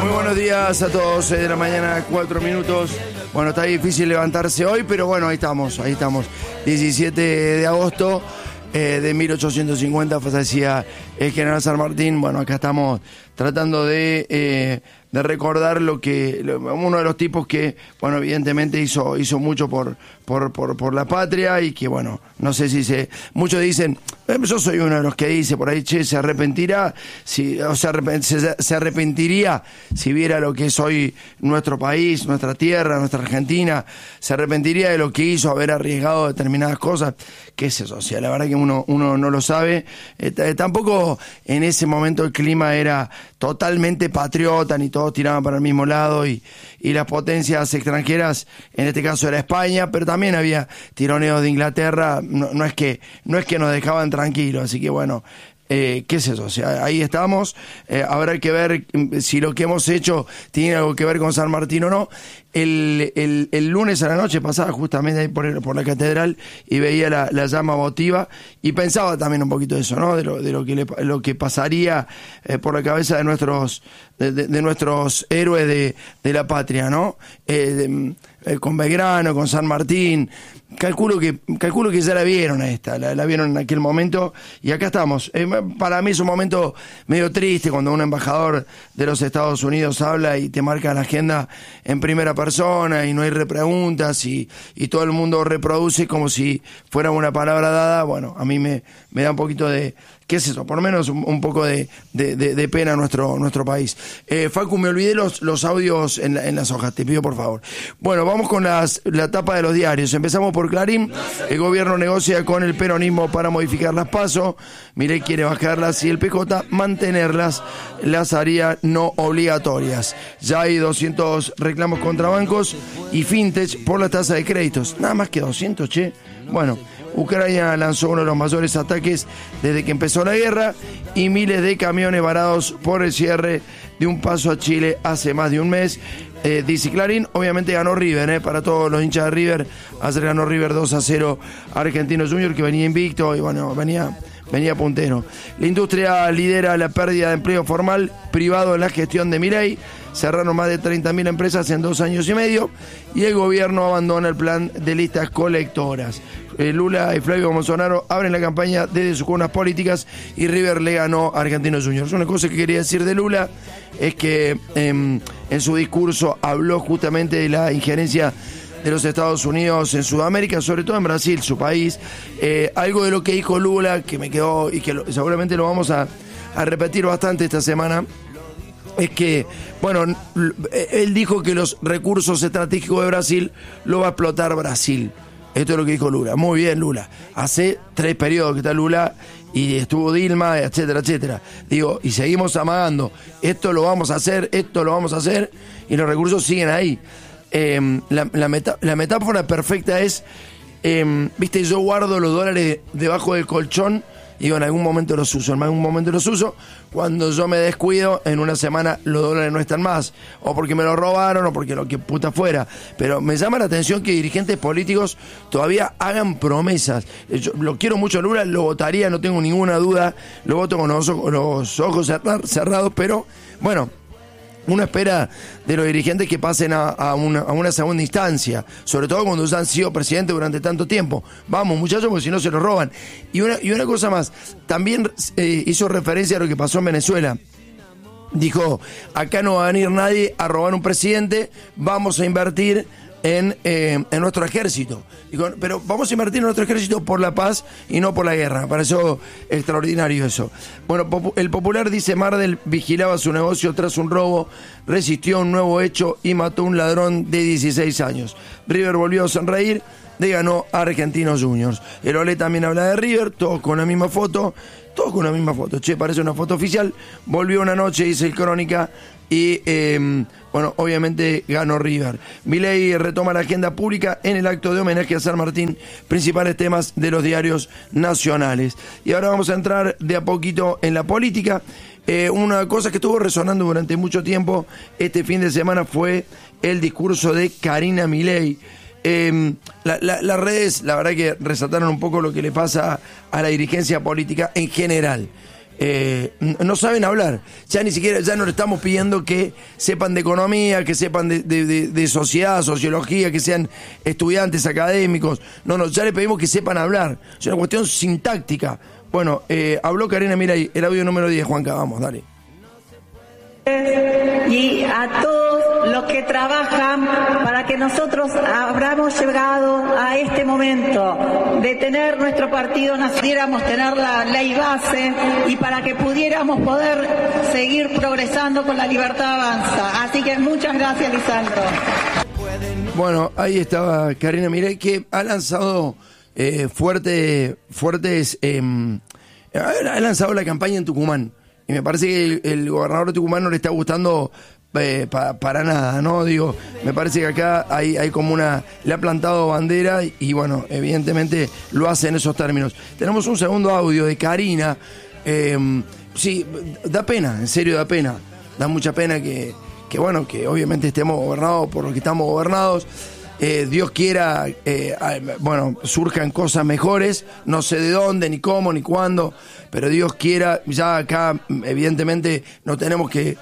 Muy buenos días a todos, 6 de la mañana, 4 minutos. Bueno, está difícil levantarse hoy, pero bueno, ahí estamos. 17 de agosto de 1850 fallecía el general San Martín. Bueno, acá estamos tratando de recordar uno de los tipos que, bueno, evidentemente hizo mucho por la patria y que, bueno, no sé si muchos dicen, yo soy uno de los que dice por ahí, se arrepentirá, se arrepentiría si viera lo que es hoy nuestro país, nuestra tierra, nuestra Argentina, se arrepentiría de lo que hizo, haber arriesgado determinadas cosas. ¿Qué es eso? O sea, la verdad que uno no lo sabe. Tampoco en ese momento el clima era totalmente patriota, ni todos tiraban para el mismo lado, y las potencias extranjeras, en este caso era España, pero también había tironeos de Inglaterra, no es que nos dejaban tranquilos, así que bueno, ¿qué es eso? O sea, ahí estamos, habrá que ver si lo que hemos hecho tiene algo que ver con San Martín o no. El lunes a la noche pasaba justamente ahí por la catedral y veía la llama votiva y pensaba también un poquito de eso, ¿no? De lo que pasaría por la cabeza de nuestros héroes de la patria, ¿no? Con Belgrano, con San Martín. Calculo que ya la vieron la vieron en aquel momento y acá estamos. Para mí es un momento medio triste cuando un embajador de los Estados Unidos habla y te marca la agenda en primera persona y no hay repreguntas y todo el mundo reproduce como si fuera una palabra dada. Bueno, a mí me da un poquito de... ¿Qué es eso? Por lo menos un poco de pena nuestro país. Facu, me olvidé los audios en las hojas, te pido por favor. Bueno, vamos con la tapa de los diarios. Empezamos por Clarín. El gobierno negocia con el peronismo para modificar las PASO. Milei quiere bajarlas y el PJ mantenerlas, las haría no obligatorias. Ya hay 200 reclamos contra bancos y fintech por la tasa de créditos. Nada más que 200, che. Bueno, Ucrania lanzó uno de los mayores ataques desde que empezó la guerra y miles de camiones varados por el cierre de un paso a Chile hace más de un mes. Dice Clarín, obviamente ganó River, para todos los hinchas de River. Ayer ganó River 2-0 a Argentinos Juniors, que venía invicto y bueno, venía puntero. La industria lidera la pérdida de empleo formal privado en la gestión de Milei. Cerraron más de 30.000 empresas en 2 años y medio y el gobierno abandona el plan de listas colectoras. Lula y Flavio Bolsonaro abren la campaña desde sus cunas políticas y River le ganó a Argentinos Juniors. Una cosa que quería decir de Lula es que en su discurso habló justamente de la injerencia de los Estados Unidos en Sudamérica, sobre todo en Brasil, su país. Algo de lo que dijo Lula, que me quedó y que seguramente lo vamos a repetir bastante esta semana, es que, bueno, él dijo que los recursos estratégicos de Brasil lo va a explotar Brasil. Esto es lo que dijo Lula. Muy bien, Lula. Hace 3 periodos que está Lula y estuvo Dilma, etcétera, etcétera. Digo, y seguimos amagando. Esto lo vamos a hacer y los recursos siguen ahí. La metáfora perfecta es, viste, yo guardo los dólares debajo del colchón. Digo, en algún momento los uso. Cuando yo me descuido, en una semana los dólares no están más. O porque me los robaron, o porque lo que puta fuera. Pero me llama la atención que dirigentes políticos todavía hagan promesas. Yo lo quiero mucho a Lula, lo votaría, no tengo ninguna duda. Lo voto con los ojos cerrados, pero bueno, uno espera de los dirigentes que pasen a una segunda instancia, sobre todo cuando ya han sido presidentes durante tanto tiempo. Vamos, muchachos, porque si no se los roban. Y una cosa más, también hizo referencia a lo que pasó en Venezuela. Dijo, acá no va a venir nadie a robar un presidente, vamos a invertir en nuestro ejército. Digo, pero vamos a invertir en nuestro ejército por la paz y no por la guerra. Me pareció extraordinario eso. Bueno, el Popular dice, Mardel vigilaba su negocio tras un robo, resistió un nuevo hecho y mató a un ladrón de 16 años. River volvió a sonreír, le ganó a Argentinos Juniors. El Olé también habla de River, todos con la misma foto. Che, parece una foto oficial. Volvió una noche, dice el Crónica, y bueno, obviamente ganó River. Milei retoma la agenda pública en el acto de homenaje a San Martín, principales temas de los diarios nacionales. Y ahora vamos a entrar de a poquito en la política. Una cosa que estuvo resonando durante mucho tiempo este fin de semana fue el discurso de Karina Milei. Las redes, la verdad que resaltaron un poco lo que le pasa a la dirigencia política en general. no saben hablar. Ya ni siquiera, ya no le estamos pidiendo que sepan de economía, que sepan de sociedad, sociología, que sean estudiantes académicos. No, ya le pedimos que sepan hablar. Es una cuestión sintáctica. Bueno, habló Karina Miray, el audio número 10, Juanca, vamos, dale. Y a todos los que trabajan para que nosotros habramos llegado a este momento de tener nuestro partido, pudiéramos tener la ley base y para que pudiéramos poder seguir progresando con la Libertad Avanza. Así que muchas gracias, Lisandro. Bueno, ahí estaba Karina Miray, que ha lanzado fuertes ha lanzado la campaña en Tucumán. Y me parece que el gobernador de Tucumán no le está gustando para nada, ¿no? Digo, me parece que acá hay como le ha plantado bandera y bueno, evidentemente lo hace en esos términos. Tenemos un segundo audio de Karina. Sí, da pena, en serio da pena. Da mucha pena que bueno, que obviamente estemos gobernados por lo que estamos gobernados. Dios quiera, bueno, surjan cosas mejores, no sé de dónde, ni cómo, ni cuándo, pero Dios quiera, ya acá evidentemente no tenemos que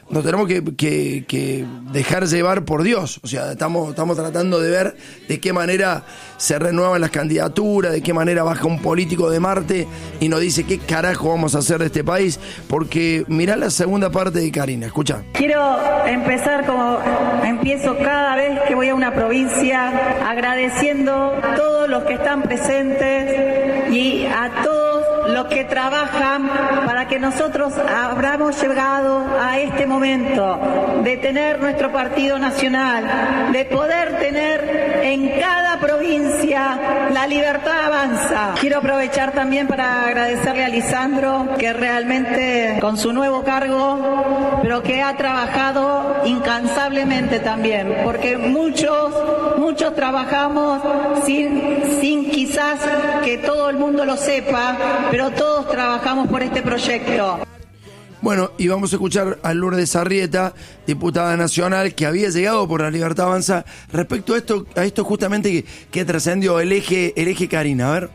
dejar llevar por Dios. O sea, estamos tratando de ver de qué manera se renuevan las candidaturas, de qué manera baja un político de Marte y nos dice qué carajo vamos a hacer de este país, porque mirá la segunda parte de Karina, escucha. Quiero empezar como empiezo cada vez que voy a una provincia, agradeciendo a todos los que están presentes y a todos los que trabajan para que nosotros habramos llegado a este momento de tener nuestro partido nacional, de poder tener en cada provincia la Libertad Avanza. Quiero aprovechar también para agradecerle a Lisandro, que realmente con su nuevo cargo, pero que ha trabajado incansablemente también, porque muchos trabajamos sin quizás que todo el mundo lo sepa, pero todos trabajamos por este proyecto. Bueno, y vamos a escuchar a Lourdes Arrieta, diputada nacional, que había llegado por la Libertad Avanza, respecto a esto justamente que trascendió el eje Karina. A ver.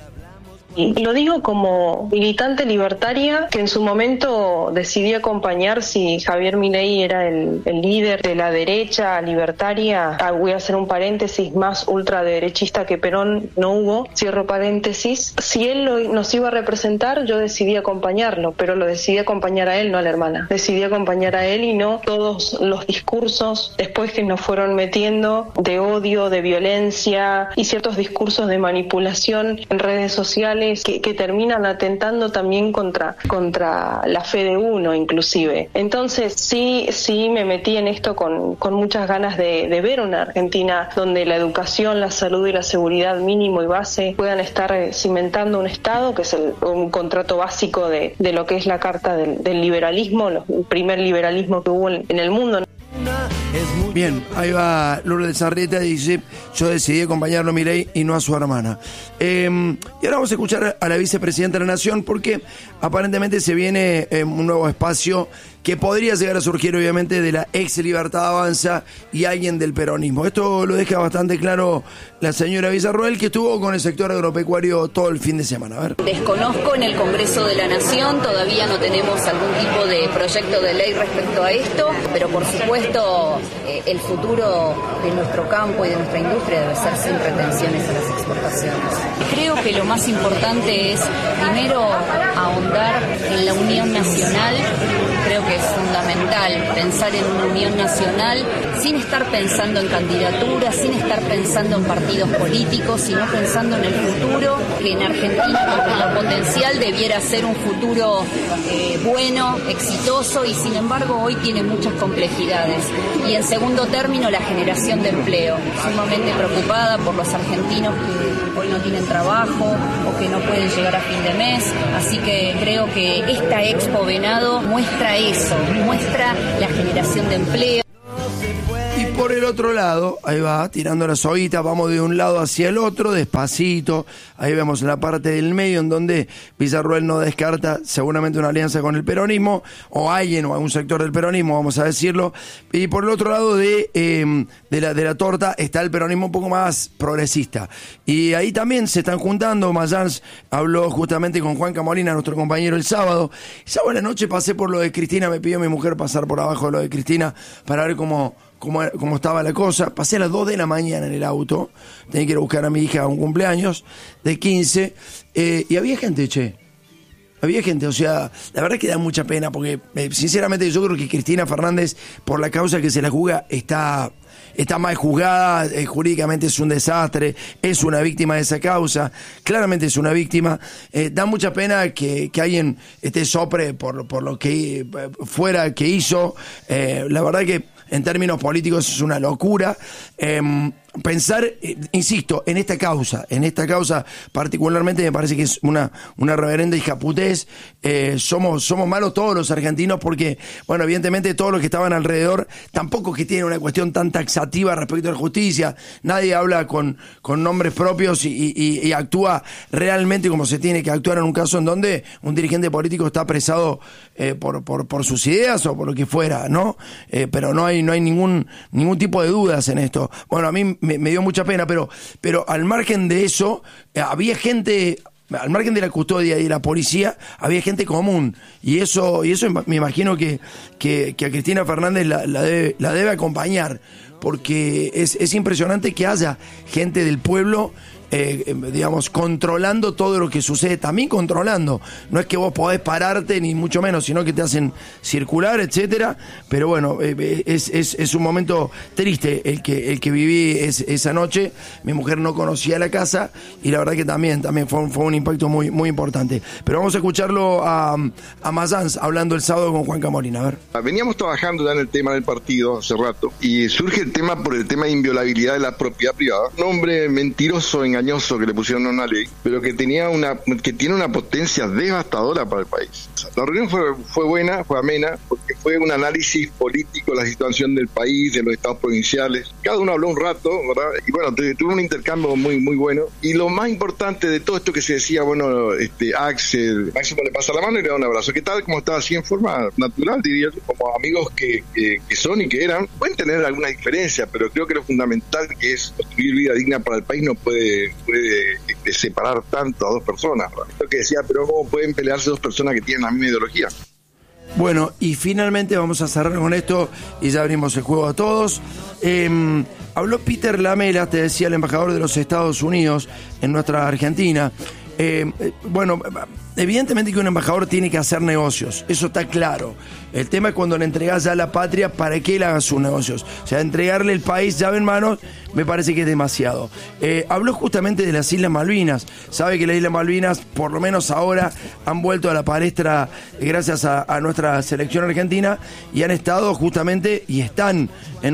Y lo digo como militante libertaria que en su momento decidí acompañar si Javier Milei era el líder de la derecha libertaria. Voy a hacer un paréntesis, más ultraderechista que Perón no hubo, cierro paréntesis. Si él nos iba a representar, yo decidí acompañarlo, pero lo decidí acompañar a él, no a la hermana. Decidí acompañar a él y no todos los discursos después que nos fueron metiendo de odio, de violencia y ciertos discursos de manipulación en redes sociales que terminan atentando también contra la fe de uno, inclusive. Entonces sí me metí en esto con muchas ganas de ver una Argentina donde la educación, la salud y la seguridad mínimo y base puedan estar cimentando un Estado, que es un contrato básico de lo que es la Carta del Liberalismo, el primer liberalismo que hubo en el mundo. Bien, ahí va Lourdes Arrieta y dice, yo decidí acompañarlo a Milei y no a su hermana. Y ahora vamos a escuchar a la vicepresidenta de la Nación, porque aparentemente se viene un nuevo espacio que podría llegar a surgir obviamente de la ex Libertad Avanza y alguien del peronismo. Esto lo deja bastante claro la señora Villarroel, que estuvo con el sector agropecuario todo el fin de semana. A ver. Desconozco en el Congreso de la Nación, todavía no tenemos algún tipo de proyecto de ley respecto a esto, pero por supuesto el futuro de nuestro campo y de nuestra industria debe ser sin retenciones a las exportaciones. Creo que lo más importante es primero ahondar en la unión nacional. Creo que es fundamental pensar en una unión nacional sin estar pensando en candidaturas, sin estar pensando en partidos políticos, sino pensando en el futuro, que en Argentina con el potencial debiera ser un futuro bueno, exitoso, y sin embargo hoy tiene muchas complejidades. Y en segundo término, la generación de empleo. Sumamente preocupada por los argentinos que hoy no tienen trabajo o que no pueden llegar a fin de mes, así que creo que esta Expo Venado muestra eso, muestra la generación de empleo. Y por el otro lado, ahí va, tirando la soguita, vamos de un lado hacia el otro, despacito. Ahí vemos la parte del medio en donde Villarruel no descarta seguramente una alianza con el peronismo, o alguien, o algún sector del peronismo, vamos a decirlo. Y por el otro lado de la torta está el peronismo un poco más progresista. Y ahí también se están juntando. Mayans habló justamente con Juanca Molina, nuestro compañero, el sábado. El sábado en la noche pasé por lo de Cristina, me pidió mi mujer pasar por abajo de lo de Cristina para ver cómo estaba la cosa. Pasé a las 2 de la mañana en el auto, tenía que ir a buscar a mi hija a un cumpleaños de 15, y había gente, había gente, o sea, la verdad es que da mucha pena, porque sinceramente yo creo que Cristina Fernández, por la causa que se la juzga, está mal juzgada, jurídicamente es un desastre, es una víctima de esa causa, claramente es una víctima. Da mucha pena que alguien esté sopre por lo que fuera que hizo. La verdad que en términos políticos es una locura. Pensar, insisto, en esta causa particularmente me parece que es una reverenda hijaputez. Somos malos todos los argentinos porque, bueno, evidentemente todos los que estaban alrededor tampoco que tienen una cuestión tan taxativa respecto a la justicia. Nadie habla con nombres propios y actúa realmente como se tiene que actuar en un caso en donde un dirigente político está apresado por sus ideas o por lo que fuera, ¿no? Pero no hay ningún tipo de dudas en esto. Bueno, a mí me dio mucha pena, pero al margen de eso, había gente, al margen de la custodia y de la policía, había gente común, y eso me imagino que a Cristina Fernández la debe acompañar, porque es impresionante que haya gente del pueblo, digamos, controlando todo lo que sucede, también controlando. No es que vos podés pararte, ni mucho menos, sino que te hacen circular, etcétera. Pero bueno, es un momento triste el que viví esa noche. Mi mujer no conocía la casa y la verdad que también fue un impacto muy, muy importante. Pero vamos a escucharlo a Mayans hablando el sábado con Juanca Molina. A ver. Veníamos trabajando ya en el tema del partido hace rato y surge el tema por el tema de inviolabilidad de la propiedad privada. Un hombre mentiroso, engañoso, que le pusieron a una ley, pero que tiene una potencia devastadora para el país. La reunión fue buena, fue amena, porque fue un análisis político de la situación del país, de los estados provinciales. Cada uno habló un rato, ¿verdad? Y bueno, tuve un intercambio muy, muy bueno. Y lo más importante de todo esto que se decía, bueno, Axel, Máximo le pasa la mano y le da un abrazo. ¿Qué tal? ¿Cómo está? Así en forma natural, diría yo, como amigos que son y que eran. Pueden tener alguna diferencia, pero creo que lo fundamental que es construir vida digna para el país no puede separar tanto a dos personas. Lo que decía, pero ¿cómo pueden pelearse dos personas que tienen la misma ideología? Bueno, y finalmente vamos a cerrar con esto y ya abrimos el juego a todos. Habló Peter Lamela, te decía, el embajador de los Estados Unidos en nuestra Argentina. Bueno, evidentemente que un embajador tiene que hacer negocios, eso está claro. El tema es cuando le entregás ya a la patria, ¿para qué él haga sus negocios? O sea, entregarle el país llave en mano me parece que es demasiado. Habló justamente de las Islas Malvinas. Sabe que las Islas Malvinas, por lo menos ahora, han vuelto a la palestra gracias a nuestra selección argentina y han estado justamente y están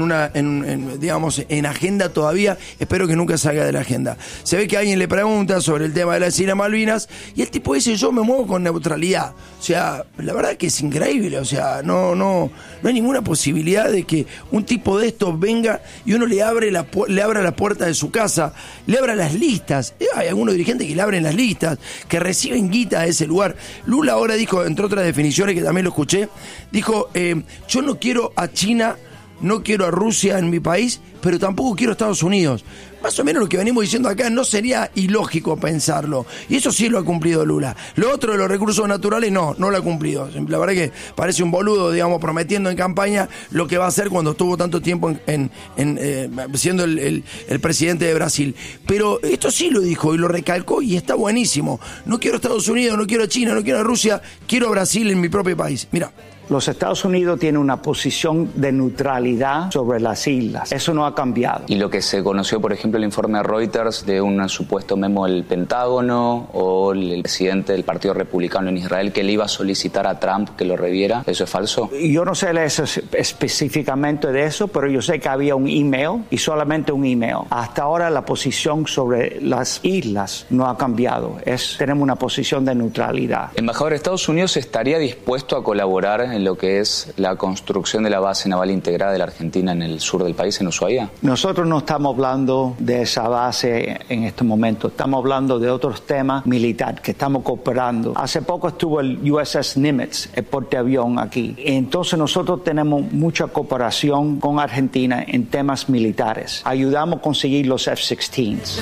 en agenda todavía. Espero que nunca salga de la agenda. Se ve que alguien le pregunta sobre el tema de las Islas Malvinas y el tipo dice: yo me muevo con neutralidad. O sea, la verdad que es increíble. O sea, no hay ninguna posibilidad de que un tipo de estos venga y uno le abra la puerta de su casa, le abra las listas. Hay algunos dirigentes que le abren las listas, que reciben guita de ese lugar. Lula ahora dijo, entre otras definiciones que también lo escuché, dijo: yo no quiero a China, no quiero a Rusia en mi país, pero tampoco quiero a Estados Unidos. Más o menos lo que venimos diciendo acá, no sería ilógico pensarlo. Y eso sí lo ha cumplido Lula. Lo otro de los recursos naturales, no lo ha cumplido. La verdad que parece un boludo, digamos, prometiendo en campaña lo que va a hacer cuando estuvo tanto tiempo siendo el presidente de Brasil. Pero esto sí lo dijo y lo recalcó y está buenísimo. No quiero a Estados Unidos, no quiero a China, no quiero a Rusia, quiero a Brasil en mi propio país. Mira. Los Estados Unidos tienen una posición de neutralidad sobre las islas. Eso no ha cambiado. Y lo que se conoció, por ejemplo, el informe de Reuters de un supuesto memo del Pentágono o el presidente del Partido Republicano en Israel que le iba a solicitar a Trump que lo reviera, ¿eso es falso? Yo no sé específicamente de eso, pero yo sé que había un email y solamente un email. Hasta ahora la posición sobre las islas no ha cambiado. Tenemos una posición de neutralidad. Embajador, ¿Estados Unidos estaría dispuesto a colaborar en lo que es la construcción de la base naval integrada de la Argentina en el sur del país, en Ushuaia? Nosotros no estamos hablando de esa base en este momento, estamos hablando de otros temas militares que estamos cooperando. Hace poco estuvo el USS Nimitz, el portaavión aquí. Entonces nosotros tenemos mucha cooperación con Argentina en temas militares. Ayudamos a conseguir los F-16s.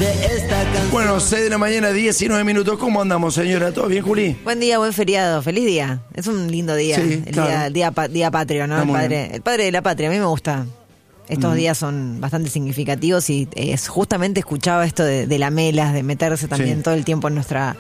Bueno, 6 de la mañana, 19 minutos. ¿Cómo andamos, señora? ¿Todo bien, Juli? Buen día, buen feriado. Feliz día. Es un lindo día. Sí, el claro. día patrio, ¿no? El padre de la patria. A mí me gusta. Estos días son bastante significativos y justamente escuchaba esto de la Melas, de meterse también todo el tiempo en nuestra...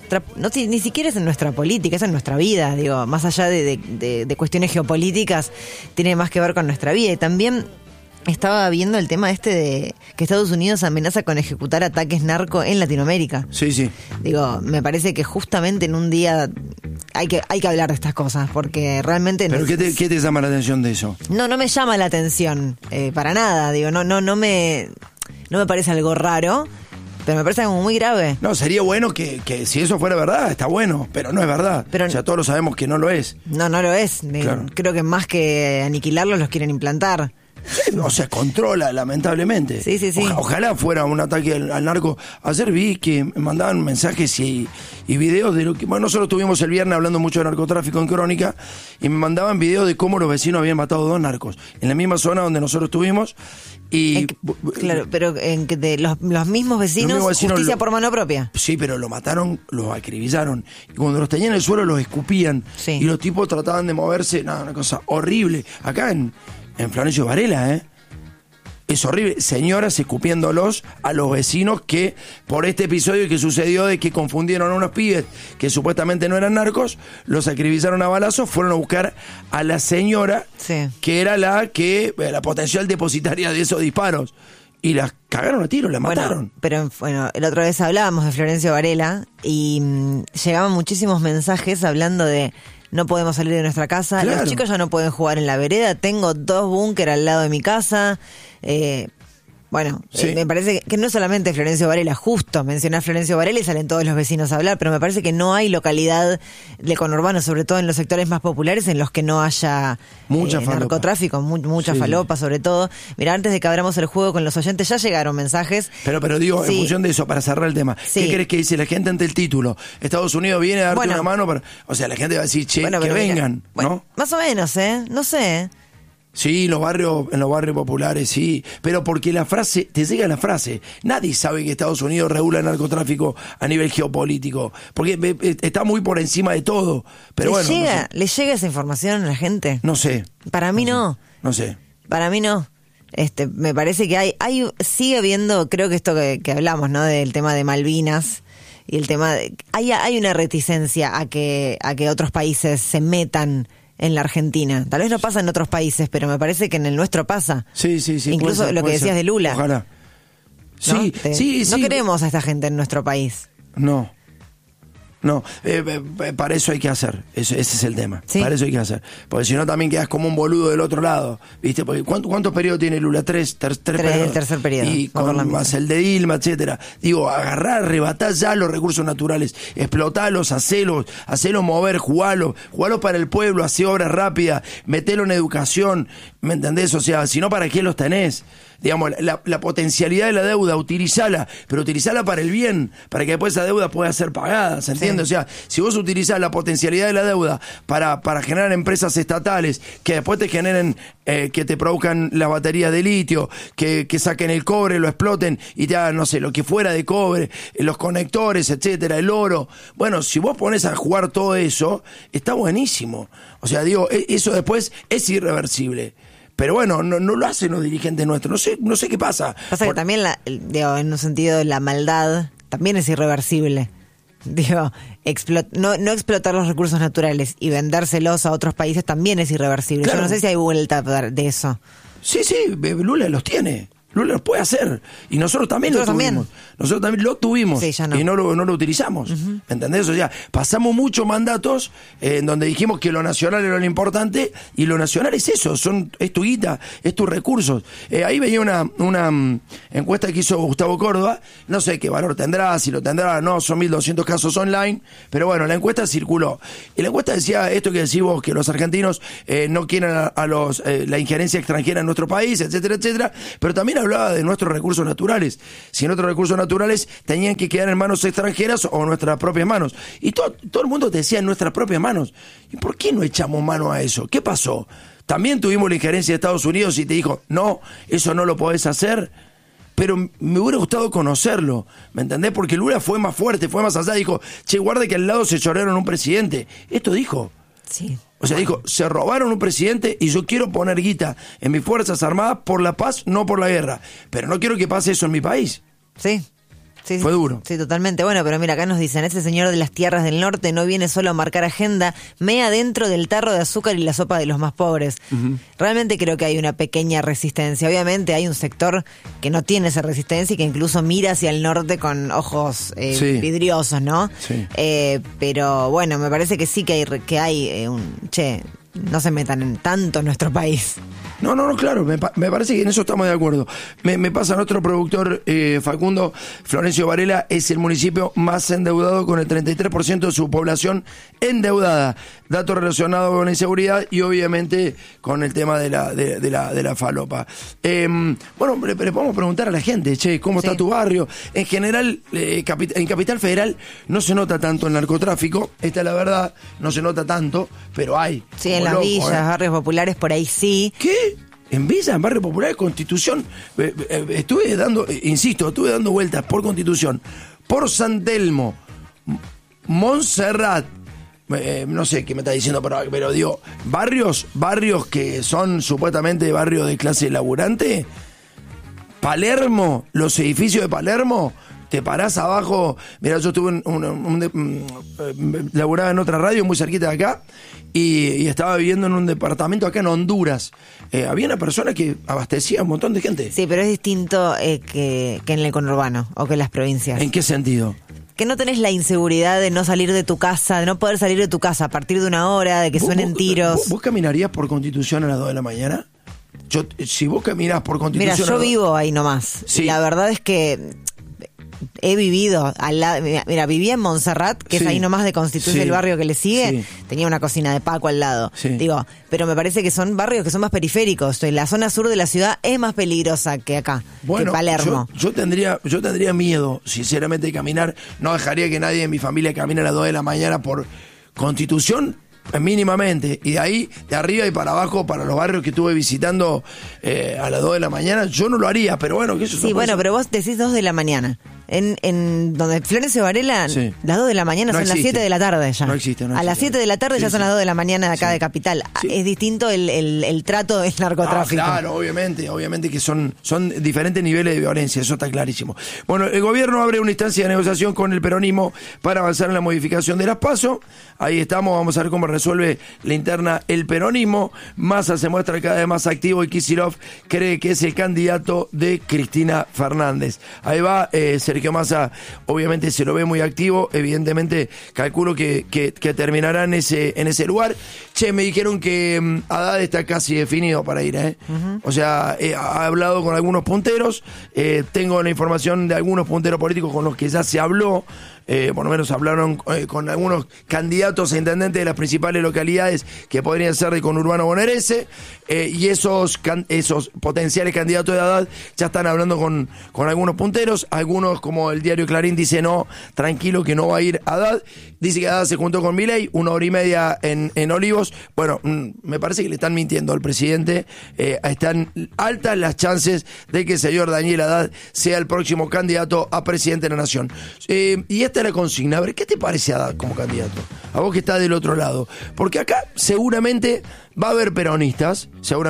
ni siquiera es en nuestra política, es en nuestra vida, digo, más allá de cuestiones geopolíticas, tiene más que ver con nuestra vida. Y también estaba viendo el tema de que Estados Unidos amenaza con ejecutar ataques narco en Latinoamérica. Sí, sí. Digo, me parece que justamente en un día hay que hablar de estas cosas, porque realmente... ¿Pero qué te llama la atención de eso? No me llama la atención, para nada, digo, no me parece algo raro, pero me parece como muy grave. No, sería bueno que si eso fuera verdad, está bueno, pero no es verdad. Pero, o sea, todos lo sabemos que no lo es. No lo es. Claro. Creo que más que aniquilarlos los quieren implantar. Sí, o sea, controla, lamentablemente. Sí. Ojalá fuera un ataque al narco. Ayer vi que me mandaban mensajes y videos de lo que... Bueno, nosotros estuvimos el viernes hablando mucho de narcotráfico en Crónica y me mandaban videos de cómo los vecinos habían matado 2 narcos en la misma zona donde nosotros estuvimos. Y claro, pero en que los mismos vecinos, justicia por mano propia. Sí, pero lo mataron, los acribillaron. Y cuando los tenían en el suelo los escupían. Sí. Y los tipos trataban de moverse. Nada, una cosa horrible. Acá en Florencio Varela, es horrible. Señoras escupiéndolos a los vecinos que, por este episodio que sucedió de que confundieron a unos pibes que supuestamente no eran narcos, los acribillaron a balazos, fueron a buscar a la señora, que era la potencial depositaria de esos disparos. Y las cagaron a tiro, las mataron. Pero el otra vez hablábamos de Florencio Varela y llegaban muchísimos mensajes hablando de... No podemos salir de nuestra casa, claro. Los chicos ya no pueden jugar en la vereda, tengo 2 búnker al lado de mi casa. Me parece que no solamente Florencio Varela, justo mencionar Florencio Varela y salen todos los vecinos a hablar, pero me parece que no hay localidad de conurbano, sobre todo en los sectores más populares, en los que no haya narcotráfico, mucha falopa sobre todo. Mira, antes de que abramos el juego con los oyentes, ya llegaron mensajes. Pero digo, en función de eso, para cerrar el tema, ¿qué crees que dice la gente ante el título? Estados Unidos viene a darte una mano, o sea, la gente va a decir, que vengan, ¿no? Más o menos, no sé. Sí, en los barrios populares, sí. Pero porque te llega la frase. Nadie sabe que Estados Unidos regula el narcotráfico a nivel geopolítico. Porque está muy por encima de todo. Pero ¿Le llega esa información a la gente? No sé. Para mí no. No sé. Para mí no. Me parece que sigue habiendo, creo que esto que hablamos, ¿no? Del tema de Malvinas. Y el tema hay una reticencia a que otros países se metan en la Argentina. Tal vez no pasa en otros países, pero me parece que en el nuestro pasa. Sí. Incluso lo que decías de Lula. Ojalá. Sí, ¿no? No queremos a esta gente en nuestro país. No, para eso hay que hacer. Ese es el tema. ¿Sí? Para eso hay que hacer. Porque si no también quedas como un boludo del otro lado. ¿Viste? Porque ¿cuántos periodos tiene Lula? Tres periodos. El tercer periodo. Y con más el de Dilma, etcétera. Digo, arrebatar ya los recursos naturales, explotarlos, hacerlos mover, jugarlos para el pueblo, hacer obras rápidas, meterlo en educación, ¿me entendés? O sea, si no, ¿para qué los tenés? Digamos, la potencialidad de la deuda, utilizala, pero utilizala para el bien, para que después esa deuda pueda ser pagada, ¿se entiende? Sí. O sea, si vos utilizás la potencialidad de la deuda para generar empresas estatales que después te generen, que te produzcan las baterías de litio, que saquen el cobre, lo exploten y te hagan, no sé, lo que fuera de cobre, los conectores, etcétera, el oro. Bueno, si vos pones a jugar todo eso, está buenísimo. O sea, digo, eso después es irreversible. Pero bueno, no lo hacen los dirigentes nuestros. No sé qué pasa. Pasa que también, en un sentido, la maldad también es irreversible. Digo, no explotar los recursos naturales y vendérselos a otros países también es irreversible. Claro. Yo no sé si hay vuelta de eso. Sí, Lula los tiene. Lula lo puede hacer. Y nosotros también lo tuvimos. Nosotros también lo tuvimos. Sí, ya no. Y no lo utilizamos. ¿Entendés? O sea, pasamos muchos mandatos en donde dijimos que lo nacional era lo importante, y lo nacional es eso, es tu guita, es tus recursos. Ahí venía una encuesta que hizo Gustavo Córdoba, no sé qué valor tendrá, si lo tendrá, no, son 1.200 casos online, pero bueno, la encuesta circuló. Y la encuesta decía esto que decís vos, que los argentinos no quieren a la injerencia extranjera en nuestro país, etcétera, etcétera, pero también hablaba de nuestros recursos naturales. Si nuestros recursos naturales tenían que quedar en manos extranjeras o en nuestras propias manos. Y todo el mundo te decía en nuestras propias manos. ¿Y por qué no echamos mano a eso? ¿Qué pasó? También tuvimos la injerencia de Estados Unidos y te dijo, no, eso no lo podés hacer. Pero me hubiera gustado conocerlo, ¿me entendés? Porque Lula fue más fuerte, fue más allá, dijo, che, guarde que al lado se chorearon un presidente. Esto dijo. Sí. O sea, dijo, se robaron un presidente y yo quiero poner guita en mis Fuerzas Armadas por la paz, no por la guerra. Pero no quiero que pase eso en mi país. Sí. Sí, fue duro. Sí, totalmente. Bueno, pero mira, acá nos dicen, ese señor de las tierras del norte no viene solo a marcar agenda, mea dentro del tarro de azúcar y la sopa de los más pobres. Realmente creo que hay una pequeña resistencia. Obviamente hay un sector que no tiene esa resistencia y que incluso mira hacia el norte con ojos vidriosos, ¿no? Sí. Pero bueno, me parece que sí que hay no se metan en tanto en nuestro país. No, claro, me parece que en eso estamos de acuerdo. Me pasa nuestro productor Facundo, Florencio Varela es el municipio más endeudado con el 33% de su población endeudada. Datos relacionados con la inseguridad y obviamente con el tema de la falopa. Bueno, le podemos preguntar a la gente, ¿cómo está tu barrio? En general, en Capital Federal no se nota tanto el narcotráfico, esta es la verdad, no se nota tanto, pero hay. Sí, en las villas, barrios populares, por ahí sí. ¿Qué? En Villa, en Barrio Popular, Constitución, estuve dando vueltas por Constitución, por San Telmo, Montserrat, no sé qué me está diciendo, pero digo, barrios que son supuestamente barrios de clase laburante, Palermo, los edificios de Palermo, te parás abajo. Mira, yo estuve laburaba en otra radio muy cerquita de acá y estaba viviendo en un departamento acá en Honduras. Había una persona que abastecía a un montón de gente. Sí, pero es distinto que en el conurbano o que en las provincias. ¿En qué sentido? Que no tenés la inseguridad de no salir de tu casa, de no poder salir de tu casa a partir de una hora, de que suenen tiros. ¿Vos caminarías por Constitución a las 2 de la mañana? Si vos caminás por Constitución... Mira, yo vivo ahí nomás. Sí. La verdad es que... he vivido al lado, mira, vivía en Montserrat, que es ahí nomás de Constitución, el barrio que le sigue, tenía una cocina de Paco al lado, digo, pero me parece que son barrios que son más periféricos. La zona sur de la ciudad es más peligrosa que acá, que Palermo. Yo tendría miedo, sinceramente, de caminar. No dejaría que nadie de mi familia camine a las 2 de la mañana por Constitución, mínimamente, y de ahí, de arriba y para abajo, para los barrios que estuve visitando a las 2 de la mañana, yo no lo haría, pero bueno, que eso es. Sí, bueno, pero vos decís 2 de la mañana. En donde Florencio Varela, las 2 de la mañana son las 7 de la tarde ya. No existe. A las 7 de la tarde ya son las 2 de la mañana de acá de Capital. Es distinto el trato del narcotráfico. Claro, obviamente que son diferentes niveles de violencia, eso está clarísimo. Bueno, el gobierno abre una instancia de negociación con el peronismo para avanzar en la modificación de las PASO. Ahí estamos, vamos a ver cómo resuelve la interna el peronismo. Massa se muestra cada vez más activo y Kicillof cree que es el candidato de Cristina Fernández. Ahí va Sergio Massa, obviamente se lo ve muy activo, evidentemente calculo que terminará en ese lugar. Me dijeron que Haddad está casi definido para ir, O sea, ha hablado con algunos punteros, tengo la información de algunos punteros políticos con los que ya se habló. Por lo menos hablaron con algunos candidatos a intendentes de las principales localidades que podrían ser de conurbano bonaerense, y esos potenciales candidatos de Haddad ya están hablando con algunos punteros. Algunos, como el diario Clarín, dice no, tranquilo que no va a ir Haddad. Dice que Haddad se juntó con Milei 1 hora y media en Olivos. Bueno, me parece que le están mintiendo al presidente. Están altas las chances de que el señor Daniel Haddad sea el próximo candidato a presidente de la nación. Y esta es la consigna. A ver, ¿qué te parece Haddad como candidato? A vos que estás del otro lado. Porque acá seguramente va a haber peronistas,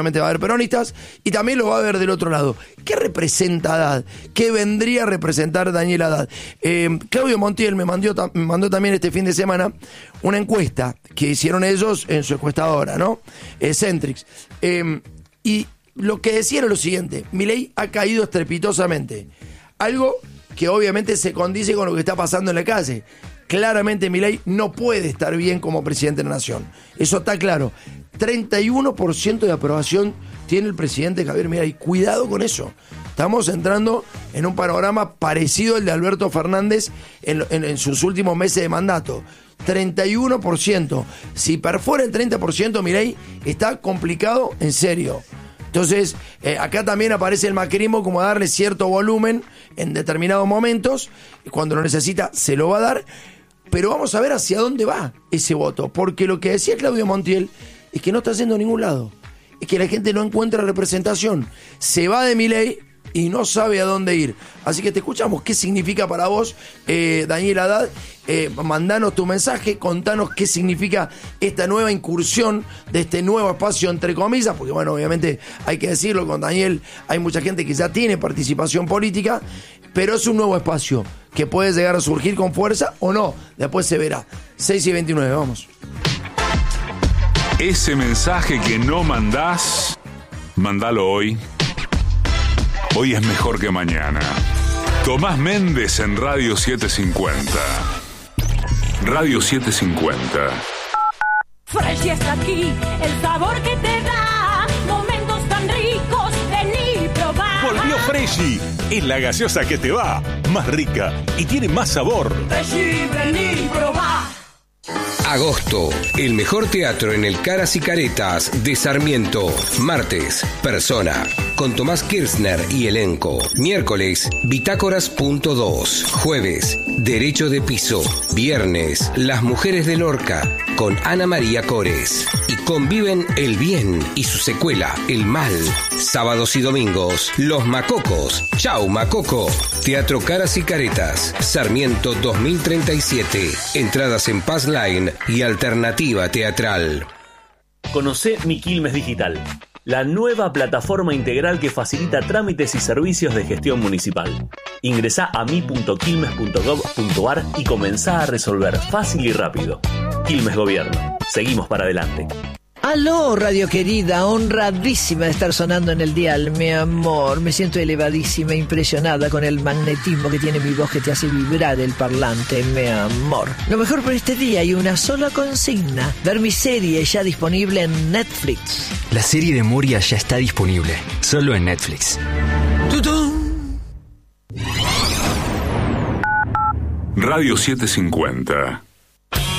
y también lo va a haber del otro lado. ¿Qué representa Haddad? ¿Qué vendría a representar Daniel Haddad? Claudio Montiel me mandó también este fin de semana una encuesta que hicieron ellos en su encuestadora, ¿no? Centrix. Y lo que decía era lo siguiente: Milei ha caído estrepitosamente. Algo que obviamente se condice con lo que está pasando en la calle. Claramente Milei no puede estar bien como presidente de la nación. Eso está claro. 31% de aprobación tiene el presidente Javier Milei. Cuidado con eso. Estamos entrando en un panorama parecido al de Alberto Fernández en sus últimos meses de mandato. 31%. Si perfora el 30%, Milei, está complicado en serio. Entonces, acá también aparece el macrismo como a darle cierto volumen en determinados momentos. Cuando lo necesita, se lo va a dar. Pero vamos a ver hacia dónde va ese voto. Porque lo que decía Claudio Montiel es que no está yendo a ningún lado. Es que la gente no encuentra representación. Se va de Milei y no sabe a dónde ir. Así que te escuchamos. ¿Qué significa para vos, Daniel Haddad? Mandanos tu mensaje, contanos qué significa esta nueva incursión de este nuevo espacio, entre comillas, porque bueno, obviamente hay que decirlo, con Daniel hay mucha gente que ya tiene participación política, pero es un nuevo espacio que puede llegar a surgir con fuerza o no, después se verá. 6:29, vamos. Ese mensaje que no mandás, mandalo hoy. Hoy es mejor que mañana. Tomás Méndez en Radio 750. Radio 750. Fresh está aquí, el sabor que te da momentos tan ricos, vení probar. Volvió Freshy, es la gaseosa que te va, más rica y tiene más sabor. Freshy, vení probar. Agosto, el mejor teatro en el Caras y Caretas de Sarmiento. Martes, Persona, con Tomás Kirchner y elenco. Miércoles, Bitácoras.2. Jueves, Derecho de Piso. Viernes, Las Mujeres de Lorca, con Ana María Cores. Y conviven el bien y su secuela, el mal. Sábados y domingos, Los Macocos. Chau, Macoco. Teatro Caras y Caretas, Sarmiento 2037. Entradas en Passline y Alternativa Teatral. Conocé Mi Quilmes Digital, la nueva plataforma integral que facilita trámites y servicios de gestión municipal. Ingresá a mi.quilmes.gov.ar y comenzá a resolver fácil y rápido. Quilmes Gobierno. Seguimos para adelante. Aló, radio querida, honradísima de estar sonando en el dial, mi amor. Me siento elevadísima, impresionada con el magnetismo que tiene mi voz que te hace vibrar el parlante, mi amor. Lo mejor por este día y una sola consigna: ver mi serie ya disponible en Netflix. La serie de Moria ya está disponible, solo en Netflix. ¡Tutún! Radio 750.